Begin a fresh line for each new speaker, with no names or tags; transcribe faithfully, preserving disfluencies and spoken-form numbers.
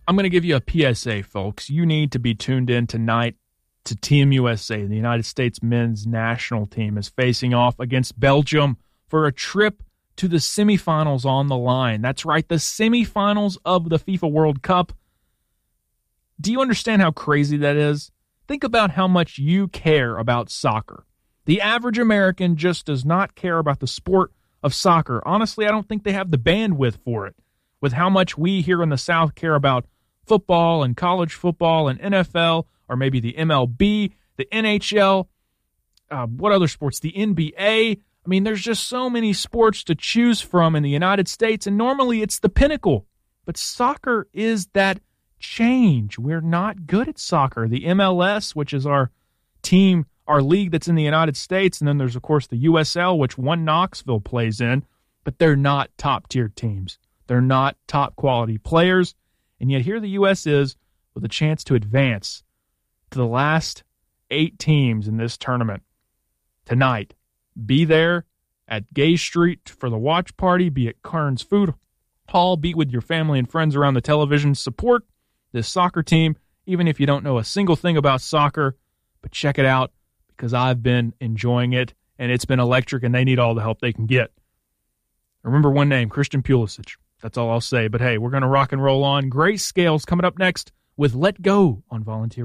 I'm going to give you a P S A, folks. You need to be tuned in tonight to Team U S A. The United States men's national team is facing off against Belgium for a trip to the semifinals on the line. That's right, the semifinals of the FIFA World Cup. Do you understand how crazy that is? Think about how much you care about soccer. The average American just does not care about the sport of soccer. Honestly, I don't think they have the bandwidth for it. With how much we here in the South care about football and college football and N F L, or maybe the M L B, the N H L, uh, what other sports? The N B A. I mean, there's just so many sports to choose from in the United States, and normally it's the pinnacle. But soccer is that change. We're not good at soccer. The M L S, which is our team, our league that's in the United States, and then there's, of course, the U S L, which one Knoxville plays in, but they're not top-tier teams. They're not top-quality players. And yet here the U S is with a chance to advance to the last eight teams in this tournament tonight. Be there at Gay Street for the watch party. Be at Kearns Food Hall. Be with your family and friends around the television. Support this soccer team, even if you don't know a single thing about soccer. But check it out because I've been enjoying it, and it's been electric, and they need all the help they can get. Remember one name, Christian Pulisic. That's all I'll say. But, hey, we're going to rock and roll on. Grace Scales coming up next with Let Go on Volunteer